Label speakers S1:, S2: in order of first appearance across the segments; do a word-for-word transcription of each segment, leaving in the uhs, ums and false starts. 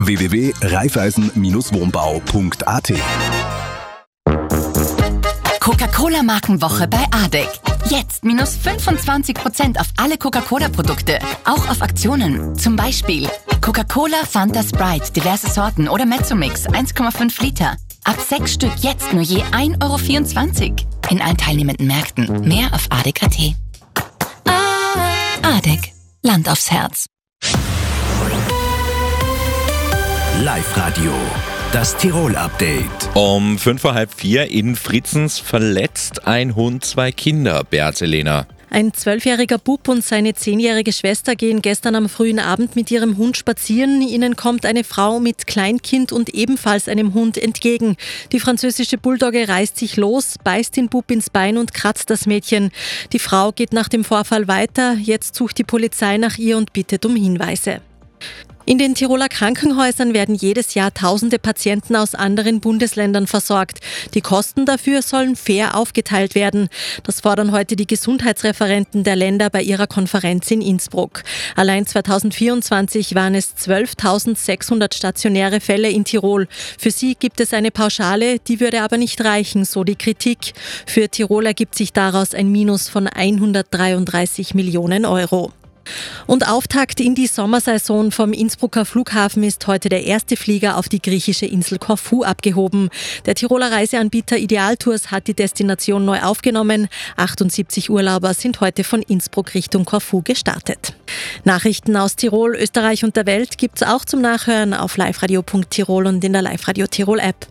S1: w w w punkt raiffeisen Bindestrich wohnbau punkt a t.
S2: Coca-Cola-Markenwoche bei A D E C. Jetzt minus fünfundzwanzig Prozent auf alle Coca-Cola-Produkte. Auch auf Aktionen. Zum Beispiel Coca-Cola, Fanta, Sprite, diverse Sorten oder Mezzomix eins Komma fünf Liter. Ab sechs Stück jetzt nur je ein Euro vierundzwanzig. In allen teilnehmenden Märkten. Mehr auf A D E C punkt a t. A D E C. Land aufs Herz.
S1: Live-Radio. Das Tirol-Update.
S3: Um fünf vor halb vier in Fritzens verletzt ein Hund zwei Kinder. Beate Lehner.
S4: Ein zwölfjähriger Bub und seine zehnjährige Schwester gehen gestern am frühen Abend mit ihrem Hund spazieren. Ihnen kommt eine Frau mit Kleinkind und ebenfalls einem Hund entgegen. Die französische Bulldogge reißt sich los, beißt den Bub ins Bein und kratzt das Mädchen. Die Frau geht nach dem Vorfall weiter. Jetzt sucht die Polizei nach ihr und bittet um Hinweise. In den Tiroler Krankenhäusern werden jedes Jahr tausende Patienten aus anderen Bundesländern versorgt. Die Kosten dafür sollen fair aufgeteilt werden. Das fordern heute die Gesundheitsreferenten der Länder bei ihrer Konferenz in Innsbruck. Allein zweitausendvierundzwanzig waren es zwölftausendsechshundert stationäre Fälle in Tirol. Für sie gibt es eine Pauschale, die würde aber nicht reichen, so die Kritik. Für Tirol ergibt sich daraus ein Minus von hundertdreiunddreißig Millionen Euro. Und Auftakt in die Sommersaison vom Innsbrucker Flughafen ist heute der erste Flieger auf die griechische Insel Korfu abgehoben. Der Tiroler Reiseanbieter Idealtours hat die Destination neu aufgenommen. achtundsiebzig Urlauber sind heute von Innsbruck Richtung Korfu gestartet. Nachrichten aus Tirol, Österreich und der Welt gibt's auch zum Nachhören auf liveradio punkt tirol und in der Live-Radio Tirol App.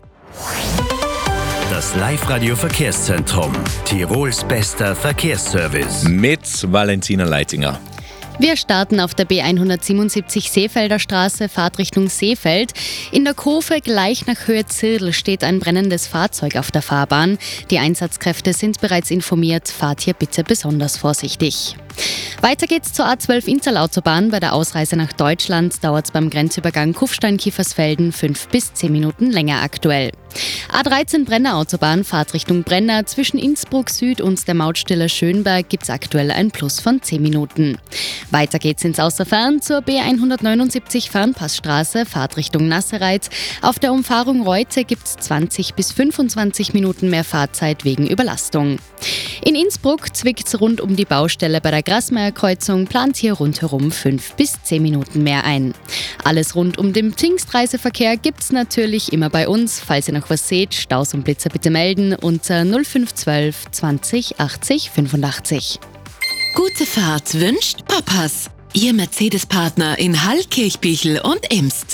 S1: Das Live-Radio Verkehrszentrum. Tirols bester Verkehrsservice.
S3: Mit Valentina Leitinger.
S5: Wir starten auf der B hundertsiebenundsiebzig Seefelder Straße, Fahrtrichtung Seefeld. In der Kurve gleich nach Höhe Zirdl steht ein brennendes Fahrzeug auf der Fahrbahn. Die Einsatzkräfte sind bereits informiert, fahrt hier bitte besonders vorsichtig. Weiter geht's zur A zwölf Innsal-Autobahn. Bei der Ausreise nach Deutschland dauert es beim Grenzübergang Kufstein-Kiefersfelden fünf bis zehn Minuten länger aktuell. A dreizehn Brenner-Autobahn, Fahrtrichtung Brenner. Zwischen Innsbruck Süd und der Mautstelle Schönberg gibt's aktuell ein Plus von zehn Minuten. Weiter geht's ins Außerfern zur B hundertneunundsiebzig Fernpassstraße, Fahrtrichtung Nassereitz. Auf der Umfahrung Reute gibt's zwanzig bis fünfundzwanzig Minuten mehr Fahrzeit wegen Überlastung. In Innsbruck zwickt's rund um die Baustelle bei der Grasmeyer-Kreuzung, plant hier rundherum fünf bis zehn Minuten mehr ein. Alles rund um den Pfingstreiseverkehr gibt's natürlich immer bei uns. Falls ihr noch was seht, Staus und Blitzer bitte melden unter null fünf zwölf zwanzig achtzig fünfundachtzig.
S2: Gute Fahrt wünscht Papas. Ihr Mercedes-Partner in Hall, Kirchbichel und Imst.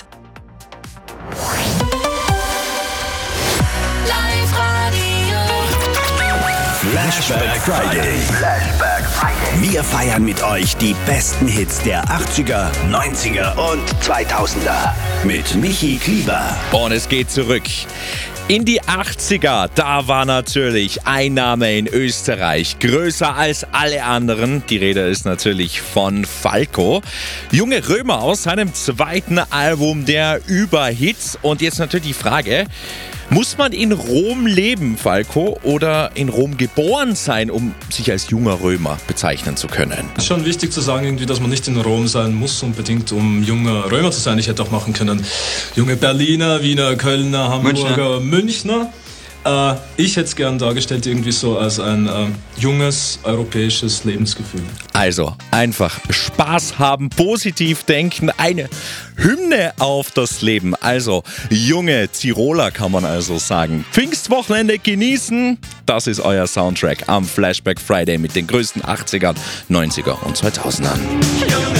S1: Flashback Friday. Flashback Friday. Wir feiern mit euch die besten Hits der achtziger, neunziger und zweitausender. Mit Michi Klieber.
S3: Und es geht zurück in die achtziger. Da war natürlich ein Name in Österreich größer als alle anderen. Die Rede ist natürlich von Falco. Junge Römer aus seinem zweiten Album der Überhits. Und jetzt natürlich die Frage: Muss man in Rom leben, Falco, oder in Rom geboren sein, um sich als junger Römer bezeichnen zu können?
S6: Es ist schon wichtig zu sagen, irgendwie, dass man nicht in Rom sein muss unbedingt, um junger Römer zu sein. Ich hätte auch machen können junge Berliner, Wiener, Kölner, Hamburger, Münchner. Münchner. Äh, ich hätte es gern dargestellt irgendwie so als ein äh, junges europäisches Lebensgefühl.
S3: Also einfach Spaß haben, positiv denken, eine Hymne auf das Leben. Also junge Tiroler kann man also sagen. Pfingstwochenende genießen, das ist euer Soundtrack am Flashback Friday mit den größten achtzigern, neunziger und zweitausendern.